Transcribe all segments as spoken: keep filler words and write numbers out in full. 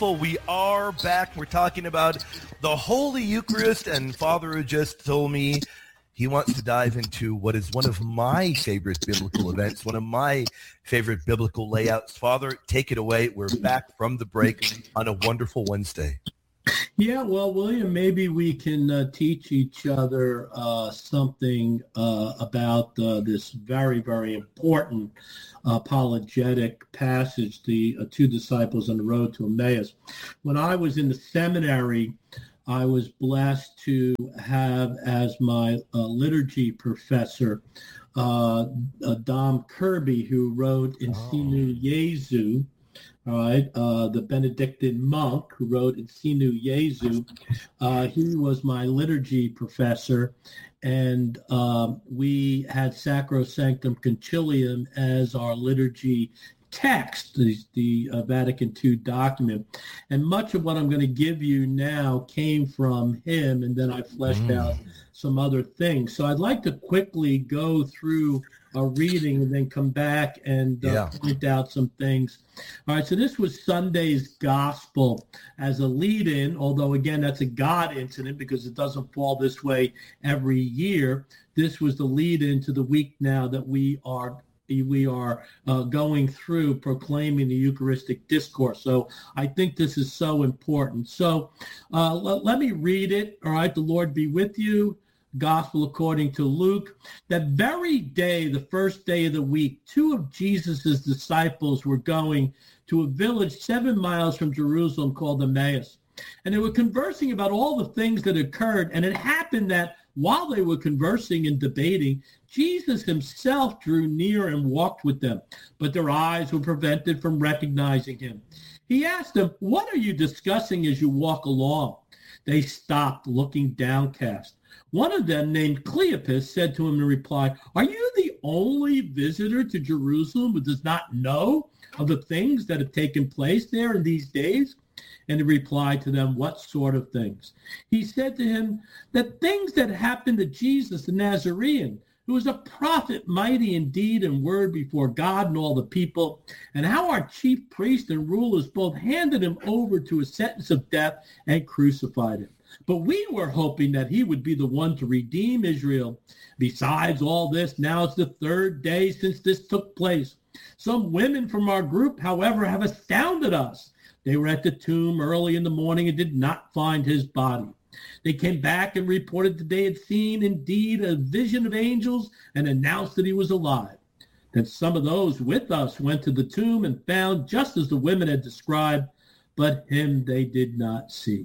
Well, we are back. We're talking about the Holy Eucharist, and Father just told me he wants to dive into what is one of my favorite biblical events, one of my favorite biblical layouts. Father, take it away. We're back from the break on a wonderful Wednesday. Yeah, well, William, maybe we can uh, teach each other uh, something uh, about uh, this very, very important apologetic passage, the uh, two disciples on the road to Emmaus. When I was in the seminary, I was blessed to have as my uh, liturgy professor uh, uh, Dom Kirby, who wrote Ensinu Jesu, all right, uh, the Benedictine monk who wrote Ensinu Jesu. Uh, he was my liturgy professor, and um, we had Sacrosanctum Concilium as our liturgy text, the, the uh, Vatican two document. And much of what I'm going to give you now came from him, and then I fleshed mm. out some other things. So I'd like to quickly go through a reading and then come back and uh, yeah. point out some things. All right, so this was Sunday's gospel as a lead-in, although, again, that's a God incident because it doesn't fall this way every year. This was the lead-in to the week now that we are we are uh, going through proclaiming the Eucharistic discourse. So I think this is so important. So uh, l- let me read it. All right, the Lord be with you. Gospel according to Luke. That very day, the first day of the week, two of Jesus's disciples were going to a village seven miles from Jerusalem called Emmaus. And they were conversing about all the things that occurred. And it happened that while they were conversing and debating, Jesus himself drew near and walked with them, but their eyes were prevented from recognizing him. He asked them, "What are you discussing as you walk along?" They stopped, looking downcast. One of them, named Cleopas, said to him in reply, "Are you the only visitor to Jerusalem who does not know of the things that have taken place there in these days?" And he replied to them, "What sort of things?" He said to him, "That things that happened to Jesus the Nazarene, who was a prophet, mighty in deed and word before God and all the people, and how our chief priests and rulers both handed him over to a sentence of death and crucified him. But we were hoping that he would be the one to redeem Israel. Besides all this, now it's the third day since this took place. Some women from our group, however, have astounded us. They were at the tomb early in the morning and did not find his body. They came back and reported that they had seen indeed a vision of angels and announced that he was alive. Then some of those with us went to the tomb and found just as the women had described, but him they did not see."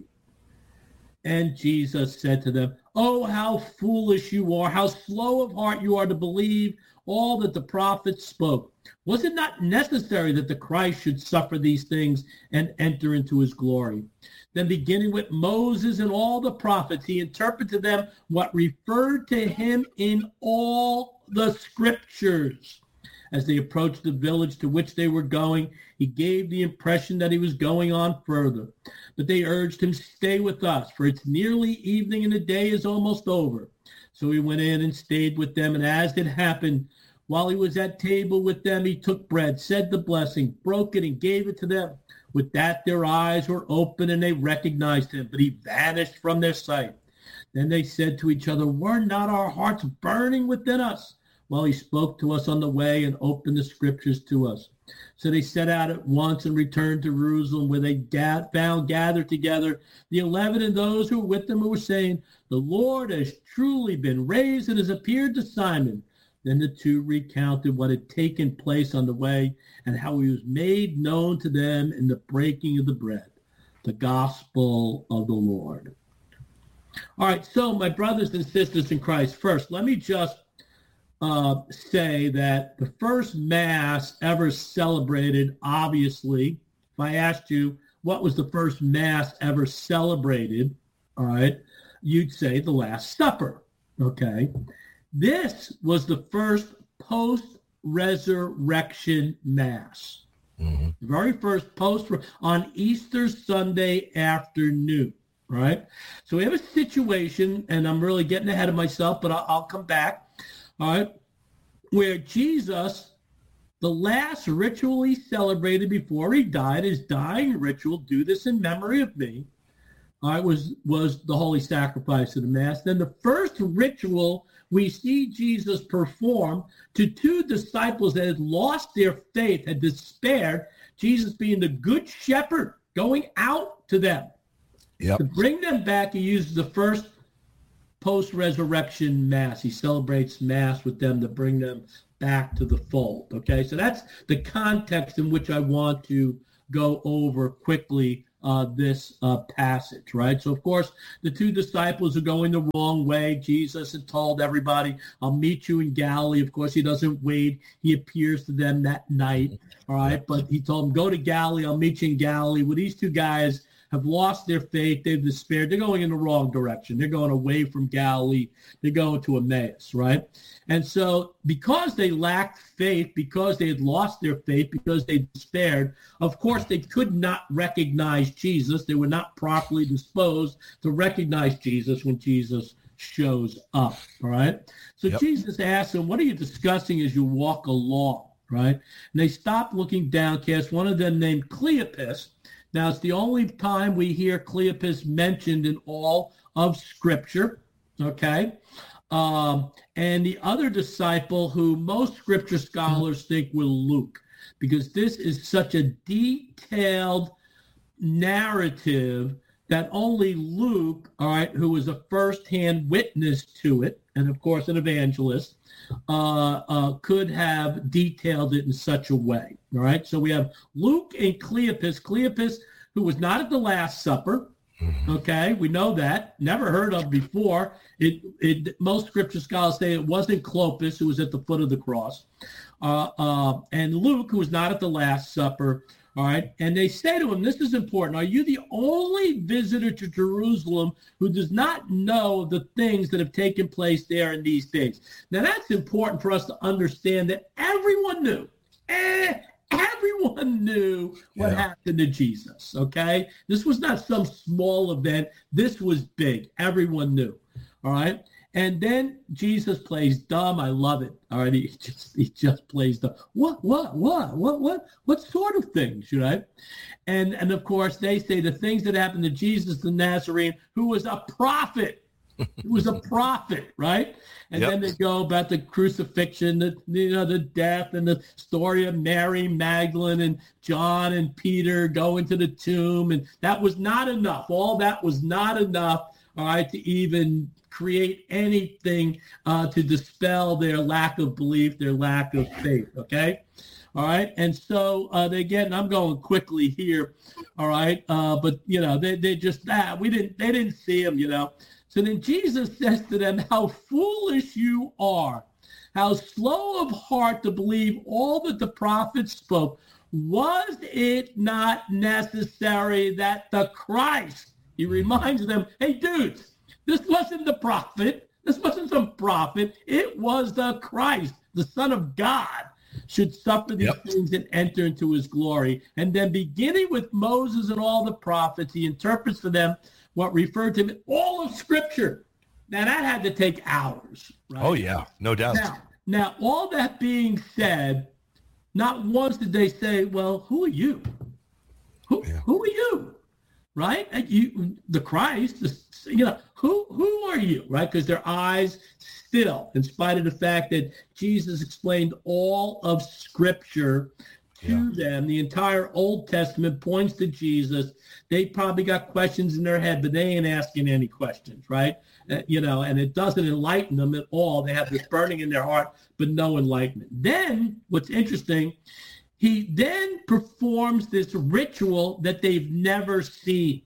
And Jesus said to them, "Oh, how foolish you are, how slow of heart you are to believe all that the prophets spoke. Was it not necessary that the Christ should suffer these things and enter into his glory?" Then beginning with Moses and all the prophets, he interpreted to them what referred to him in all the scriptures. As they approached the village to which they were going, he gave the impression that he was going on further. But they urged him, "Stay with us, for it's nearly evening and the day is almost over." So he went in and stayed with them. And as it happened, while he was at table with them, he took bread, said the blessing, broke it, and gave it to them. With that, their eyes were open and they recognized him, but he vanished from their sight. Then they said to each other, "Were not our hearts burning within us while he spoke to us on the way and opened the scriptures to us?" So they set out at once and returned to Jerusalem, where they ga- found gathered together the eleven and those who were with them, who were saying, "The Lord has truly been raised and has appeared to Simon." Then the two recounted what had taken place on the way and how he was made known to them in the breaking of the bread. The gospel of the Lord. All right, so my brothers and sisters in Christ, first, let me just uh, say that the first Mass ever celebrated, obviously, if I asked you what was the first Mass ever celebrated, all right, you'd say the Last Supper, okay? This was the first post-resurrection Mass. Mm-hmm. The very first post on Easter Sunday afternoon, right? So we have a situation, and I'm really getting ahead of myself, but I'll, I'll come back, all right, where Jesus The last ritual he celebrated before he died, his dying ritual, do this in memory of me, all right, was, was the holy sacrifice of the Mass. Then the first ritual we see Jesus perform to two disciples that had lost their faith, had despaired, Jesus being the good shepherd, going out to them. Yep. To bring them back, he uses the first post-resurrection Mass. He celebrates Mass with them to bring them back to the fold. Okay, so that's the context in which I want to go over quickly uh, this uh, passage, right? So, of course, the two disciples are going the wrong way. Jesus had told everybody, I'll meet you in Galilee. Of course, he doesn't wait. He appears to them that night, all right? But he told them, go to Galilee. I'll meet you in Galilee. Well, these two guys have lost their faith. They've despaired. They're going in the wrong direction. They're going away from Galilee. They're going to Emmaus, right? And so because they lacked faith, because they had lost their faith, because they despaired, of course, they could not recognize Jesus. They were not properly disposed to recognize Jesus when Jesus shows up, all right? So yep. Jesus asked them, what are you discussing as you walk along, right? And they stopped looking downcast. One of them named Cleopas. Now, it's the only time we hear Cleopas mentioned in all of Scripture, okay? Um, and the other disciple who most Scripture scholars think was Luke, because this is such a detailed narrative that only Luke, all right, who was a first-hand witness to it, and of course an evangelist, uh, uh, could have detailed it in such a way, all right? So we have Luke and Cleopas. Cleopas, who was not at the Last Supper, okay, we know that, never heard of before. It, it, most Scripture scholars say it wasn't Clopas, who was at the foot of the cross, uh, uh, and Luke, who was not at the Last Supper, all right? And they say to him, this is important, are you the only visitor to Jerusalem who does not know the things that have taken place there in these days? Now, that's important for us to understand that everyone knew, eh, everyone knew what yeah. happened to Jesus, okay? This was not some small event. This was big. Everyone knew, all right? And then Jesus plays dumb. I love it. All right, he just he just plays dumb. What, what, what, what, what, what sort of things, right? And and of course they say the things that happened to Jesus the Nazarene, who was a prophet. He was a prophet, right? And yep. then they go about the crucifixion, the you know the death, and the story of Mary Magdalene and John and Peter going to the tomb, and that was not enough. All that was not enough, all right, to even create anything uh, to dispel their lack of belief, their lack of faith, okay? All right, and so uh, they get, and I'm going quickly here, all right, uh, but, you know, they, they just, that, we didn't, they didn't see him, you know. So then Jesus says to them, how foolish you are, how slow of heart to believe all that the prophets spoke. Was it not necessary that the Christ, he reminds them, hey, dudes, this wasn't the prophet. This wasn't some prophet. It was the Christ, the Son of God, should suffer these yep. things and enter into his glory. And then beginning with Moses and all the prophets, he interprets for them what referred to him in all of Scripture. Now, that had to take hours, right? Oh, yeah, no doubt. Now, now, all that being said, not once did they say, well, who are you? Who, yeah. who are you? Right? And you, the Christ, the, you know, who who are you? Right? Because their eyes still, in spite of the fact that Jesus explained all of Scripture to yeah. them, the entire Old Testament points to Jesus. They probably got questions in their head, but they ain't asking any questions, right? Uh, you know, and it doesn't enlighten them at all. They have this burning in their heart, but no enlightenment. Then, what's interesting, he then performs this ritual that they've never seen,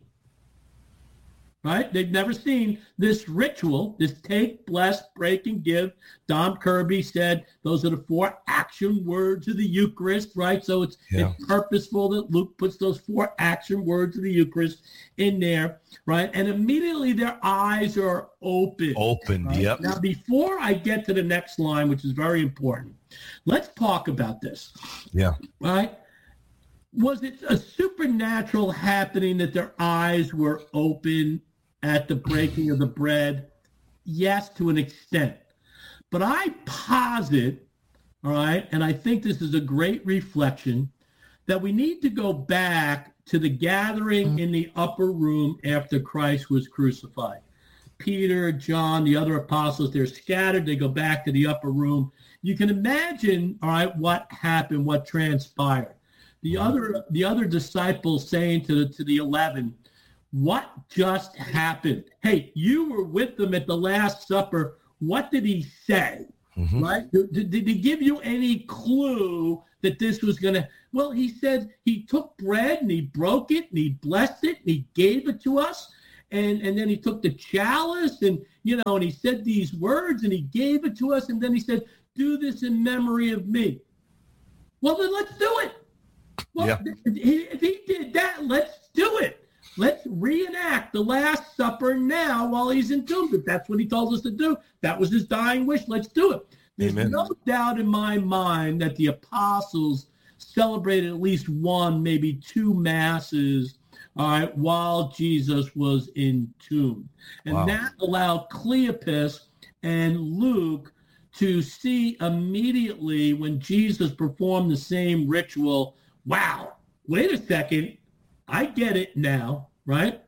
right? They've never seen this ritual, this take, bless, break, and give. Don Kirby said those are the four action words of the Eucharist, right? So it's, yeah. it's purposeful that Luke puts those four action words of the Eucharist in there, right? And immediately their eyes are open. Open, right? yep. Now, before I get to the next line, which is very important, let's talk about this. Yeah. Right? Was it a supernatural happening that their eyes were open at the breaking of the bread? Yes, to an extent. But I posit all right, and I think this is a great reflection, that we need to go back to the gathering in the upper room after Christ was crucified. Peter, John, the other apostles, they're scattered. They go back to the upper room. You can imagine, all right, what happened, what transpired. The other the other disciples saying to the, to the eleven, what just happened? Hey, you were with them at the Last Supper. What did he say? Mm-hmm. Right? Did, did he give you any clue that this was going to? Well, he said he took bread and he broke it and he blessed it and he gave it to us. And, and then he took the chalice and, you know, and he said these words and he gave it to us. And then he said, do this in memory of me. Well, then let's do it. Well, yeah. if he did that, let's do it. Let's reenact the Last Supper now while he's entombed. If that's what he told us to do, that was his dying wish. Let's do it. There's Amen. No doubt in my mind that the apostles celebrated at least one, maybe two masses, all right, while Jesus was entombed. And wow. that allowed Cleopas and Luke to see immediately when Jesus performed the same ritual, wow, wait a second, I get it now, right?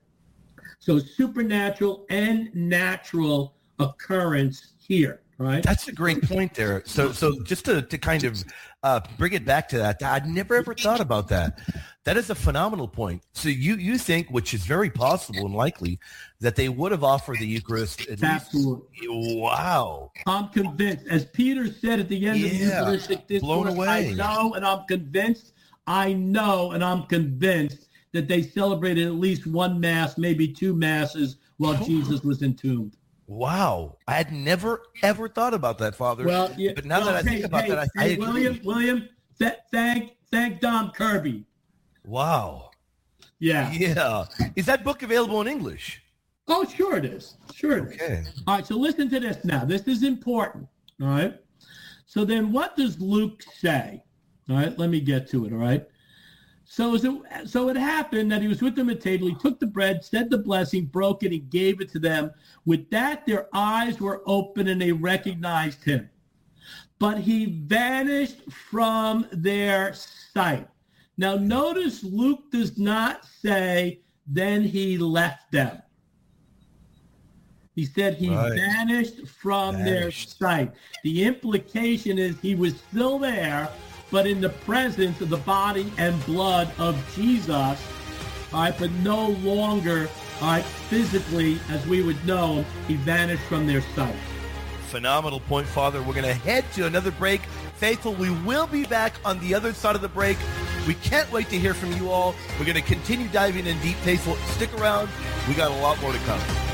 So supernatural and natural occurrence here, right? That's a great point there. So so just to, to kind of uh, bring it back to that, I'd never ever thought about that. That is a phenomenal point. So you, you think, which is very possible and likely, that they would have offered the Eucharist at Absolutely. Least, wow. I'm convinced. As Peter said at the end yeah. of the Eucharistic discourse, blown away. I know and I'm convinced, I know and I'm convinced that they celebrated at least one Mass, maybe two Masses, while oh. Jesus was entombed. Wow. I had never, ever thought about that, Father. Well, yeah, but now well, that I hey, think about hey, that, I, hey, I agree. William, William, th- thank, thank Dom Kirby. Wow. Yeah. Yeah. Is that book available in English? Oh, sure it is. Sure it okay. is. All right, so listen to this now. This is important, all right? So then what does Luke say? All right, let me get to it, all right? So, so, so it happened that he was with them at table. He took the bread, said the blessing, broke it, he gave it to them. With that, their eyes were open and they recognized him. But he vanished from their sight. Now, notice Luke does not say, then he left them. He said he right. vanished from vanished. their sight. The implication is he was still there, but in the presence of the body and blood of Jesus, all right, but no longer, all right, physically, as we would know, he vanished from their sight. Phenomenal point, Father. We're going to head to another break. Faithful, we will be back on the other side of the break. We can't wait to hear from you all. We're going to continue diving in deep. Faithful, stick around. We got a lot more to come.